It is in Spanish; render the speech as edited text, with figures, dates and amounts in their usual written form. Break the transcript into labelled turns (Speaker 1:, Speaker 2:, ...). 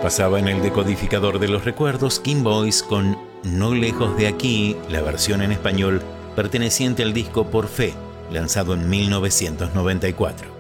Speaker 1: Pasaba en el decodificador de los recuerdos King Voice con No lejos de aquí, la versión en español perteneciente al disco Por Fe, lanzado en 1994.